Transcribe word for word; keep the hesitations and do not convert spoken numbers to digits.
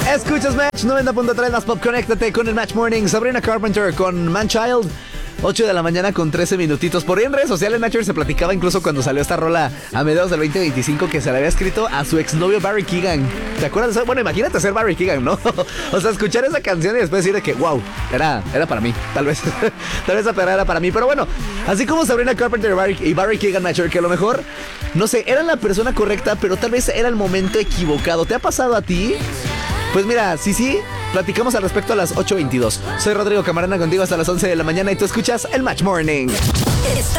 Escuchas Match noventa punto tres, más pop, conéctate con el Match Morning. Sabrina Carpenter con Manchild. ocho de la mañana con trece minutitos. Por ahí en redes sociales, Nacho, se platicaba incluso cuando salió esta rola a mediados del veinte veinticinco que se le había escrito a su exnovio Barry Keoghan. ¿Te acuerdas de eso? Bueno, imagínate ser Barry Keoghan, ¿no? O sea, escuchar esa canción y después decir de que, wow, era, era para mí, tal vez. Tal vez esa perra era para mí. Pero bueno, así como Sabrina Carpenter y Barry, y Barry Keoghan, Nacho, que a lo mejor, no sé, eran la persona correcta, pero tal vez era el momento equivocado. ¿Te ha pasado a ti? Pues mira, sí, sí, platicamos al respecto a las ocho veintidós. Soy Rodrigo Camarena contigo hasta las once de la mañana y tú escuchas el Match Morning. Estás